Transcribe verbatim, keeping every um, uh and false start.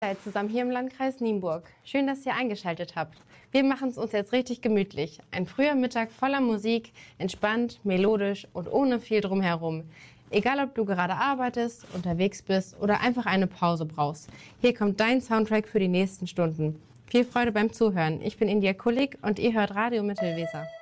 Seid zusammen hier im Landkreis Nienburg. Schön, dass ihr eingeschaltet habt. Wir machen es uns jetzt richtig gemütlich. Ein früher Mittag voller Musik, entspannt, melodisch und ohne viel drumherum. Egal, ob du gerade arbeitest, unterwegs bist oder einfach eine Pause brauchst. Hier kommt dein Soundtrack für die nächsten Stunden. Viel Freude beim Zuhören. Ich bin India Kulik und ihr hört Radio Mittelweser.